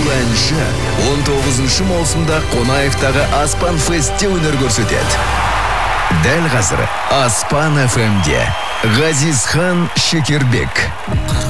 бұл әнші 19 маусымда Қонаевтағы Аспан Фестте өнер көрсетеді. Дәл қазір Аспан FM-де Ғазизхан Шекербек.